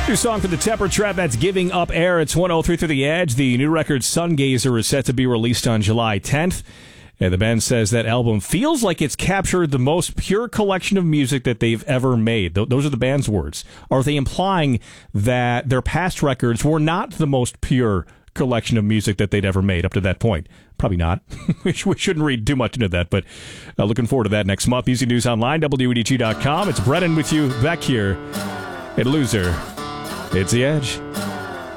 New song for the Temper Trap, that's Giving Up Air. It's 103 through the Edge. The new record Sungazer is set to be released on July 10th. And the band says that album feels like it's captured the most pure collection of music that they've ever made. Those are the band's words. Are they implying that their past records were not the most pure collection of music that they'd ever made up to that point? Probably not. We shouldn't read too much into that, but looking forward to that next month. Music News Online, WEDG.com. It's Brennan with you back here at Loser. It's The Edge.